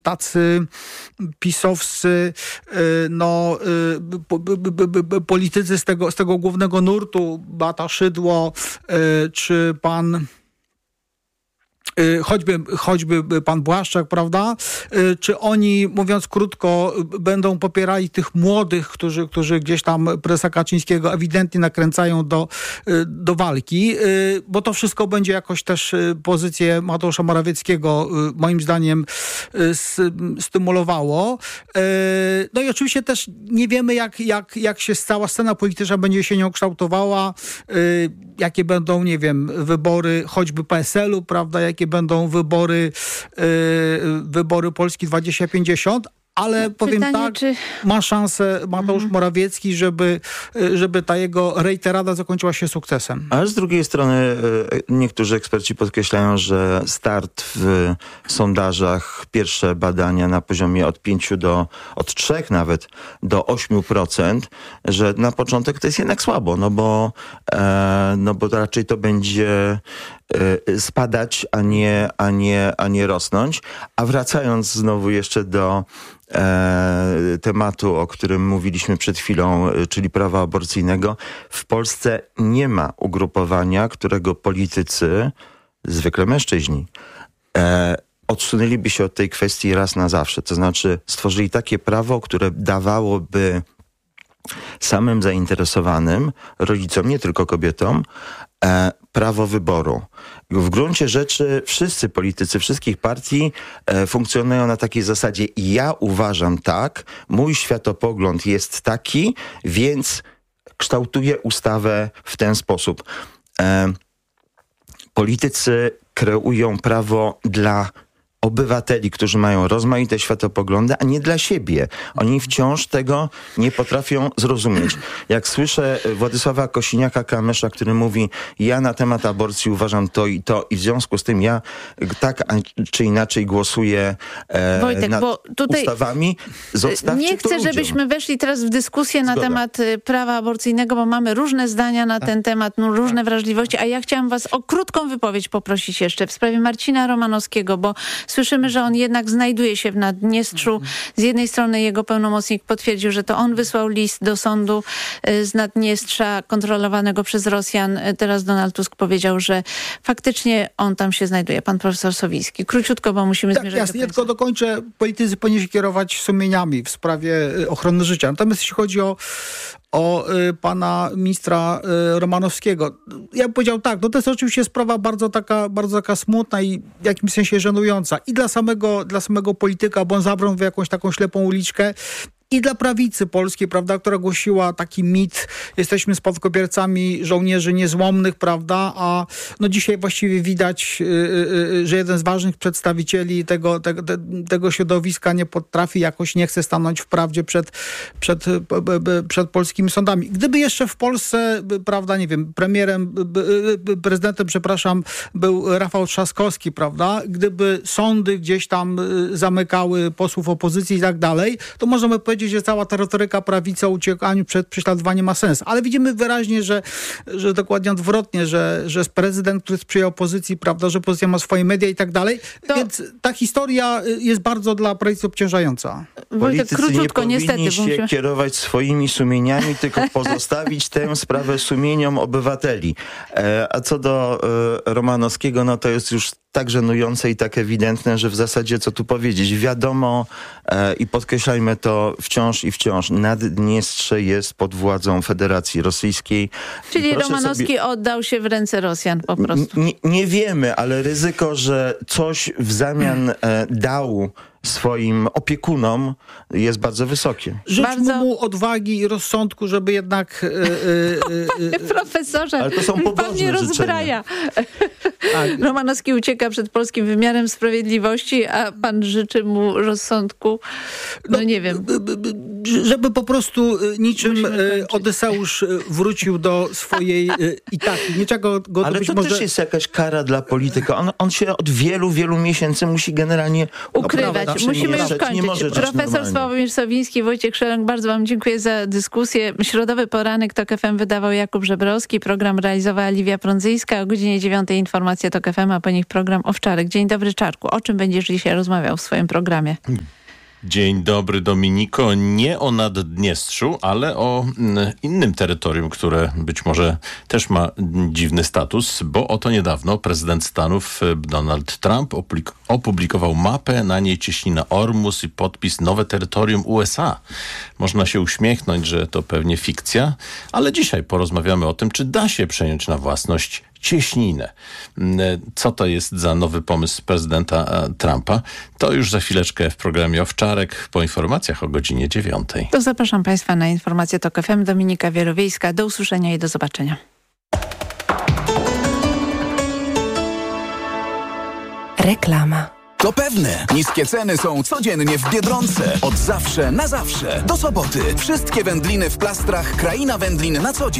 tacy pisowscy politycy z tego głównego nurtu, Beata Szydło, czy pan choćby pan Błaszczak, prawda? Czy oni, mówiąc krótko, będą popierali tych młodych, którzy gdzieś tam prezesa Kaczyńskiego ewidentnie nakręcają do walki, bo to wszystko będzie jakoś też pozycję Mateusza Morawieckiego moim zdaniem stymulowało. No i oczywiście też nie wiemy, jak się cała scena polityczna będzie się nią kształtowała, jakie będą, nie wiem, wybory choćby PSL-u, prawda, jakie będą wybory Polski 2050, ale powiem tak, ma szansę Mateusz Morawiecki, żeby ta jego rejterada zakończyła się sukcesem. Ale z drugiej strony niektórzy eksperci podkreślają, że start w sondażach, pierwsze badania na poziomie od 3 nawet do 8%, że na początek to jest jednak słabo, no bo raczej to będzie spadać, a nie rosnąć. A wracając znowu jeszcze do tematu, o którym mówiliśmy przed chwilą, czyli prawa aborcyjnego. W Polsce nie ma ugrupowania, którego politycy, zwykle mężczyźni, odsunęliby się od tej kwestii raz na zawsze. To znaczy stworzyli takie prawo, które dawałoby samym zainteresowanym, rodzicom, nie tylko kobietom, prawo wyboru. W gruncie rzeczy wszyscy politycy wszystkich partii funkcjonują na takiej zasadzie: ja uważam tak, mój światopogląd jest taki, więc kształtuję ustawę w ten sposób. Politycy kreują prawo dla obywateli, którzy mają rozmaite światopoglądy, a nie dla siebie. Oni wciąż tego nie potrafią zrozumieć. Jak słyszę Władysława Kosiniaka-Kamysza, który mówi: ja na temat aborcji uważam to i to, i w związku z tym ja tak czy inaczej głosuję Wojtek, nad bo tutaj ustawami, nie chcę, żebyśmy weszli teraz w dyskusję na temat prawa aborcyjnego, bo mamy różne zdania na ten temat, różne wrażliwości, a ja chciałam was o krótką wypowiedź poprosić jeszcze w sprawie Marcina Romanowskiego, bo słyszymy, że on jednak znajduje się w Naddniestrzu. Z jednej strony jego pełnomocnik potwierdził, że to on wysłał list do sądu z Naddniestrza kontrolowanego przez Rosjan. Teraz Donald Tusk powiedział, że faktycznie on tam się znajduje. Pan profesor Sowiński. Króciutko, bo musimy zmierzać do końca. Ja tylko dokończę. Politycy powinni się kierować sumieniami w sprawie ochrony życia. Natomiast jeśli chodzi o pana ministra Romanowskiego. Ja bym powiedział tak, no to jest oczywiście sprawa bardzo taka smutna i w jakimś sensie żenująca. I dla samego polityka, bo on zabrał w jakąś taką ślepą uliczkę, i dla prawicy polskiej, prawda, która głosiła taki mit: jesteśmy spadkobiercami żołnierzy niezłomnych, prawda, a no dzisiaj właściwie widać, że jeden z ważnych przedstawicieli tego środowiska nie potrafi, jakoś nie chce stanąć w prawdzie przed polskimi sądami. Gdyby jeszcze w Polsce, prawda, nie wiem, prezydentem, był Rafał Trzaskowski, prawda, gdyby sądy gdzieś tam zamykały posłów opozycji i tak dalej, to można by powiedzieć, że cała ta retoryka prawicy o uciekaniu przed prześladowaniem ma sens. Ale widzimy wyraźnie, że dokładnie odwrotnie, że jest prezydent, który sprzyja opozycji, prawda, że opozycja ma swoje media i tak dalej. Więc ta historia jest bardzo dla prawicy obciążająca. Politycy króciutko, nie niestety, powinni się kierować swoimi sumieniami, tylko pozostawić tę sprawę sumieniom obywateli. A co do Romanowskiego, no to jest już tak żenujące i tak ewidentne, że w zasadzie co tu powiedzieć. Wiadomo i podkreślajmy to wciąż, Naddniestrze jest pod władzą Federacji Rosyjskiej. Czyli Romanowski oddał się w ręce Rosjan po prostu. Nie wiemy, ale ryzyko, że coś w zamian dał swoim opiekunom jest bardzo wysokie. Życzmy mu odwagi i rozsądku, żeby jednak... Profesorze, ale to są pobożne pan mnie rozbraja. Romanowski ucieka przed polskim wymiarem sprawiedliwości, a pan życzy mu rozsądku? No nie wiem. żeby po prostu niczym Odyseusz wrócił do swojej Itaki. Niczego go ale to też jest jakaś kara dla polityka. On się od wielu miesięcy musi generalnie ukrywać. Musimy już kończyć. Profesor Sławomir Sowiński, Wojciech Szeląg, bardzo wam dziękuję za dyskusję. Środowy poranek TOK FM wydawał Jakub Żebrowski, program realizowała Liwia Prądzyjska. O godzinie 9 informacje TOK FM, a po nich program Owczarek. Dzień dobry, Czarku. O czym będziesz dzisiaj rozmawiał w swoim programie? Dzień dobry, Dominiko. Nie o Naddniestrzu, ale o innym terytorium, które być może też ma dziwny status, bo oto niedawno prezydent Stanów Donald Trump opublikował mapę, na niej cieśnina Ormus i podpis Nowe Terytorium USA. Można się uśmiechnąć, że to pewnie fikcja, ale dzisiaj porozmawiamy o tym, czy da się przejąć na własność cieśninę. Co to jest za nowy pomysł prezydenta Trumpa? To już za chwileczkę w programie Owczarek po informacjach o godzinie 9. To zapraszam Państwa na informacje TOK FM. Dominika Wielowiejska. Do usłyszenia i do zobaczenia. Reklama. To pewne. Niskie ceny są codziennie w Biedronce. Od zawsze na zawsze. Do soboty. Wszystkie wędliny w plastrach Kraina Wędlin na co dzień.